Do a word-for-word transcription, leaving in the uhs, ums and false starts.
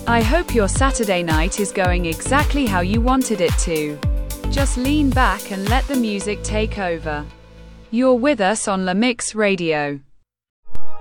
I hope your Saturday night is going exactly how you wanted it to. Just lean back and let the music take over. You're with us on La Mix Radio.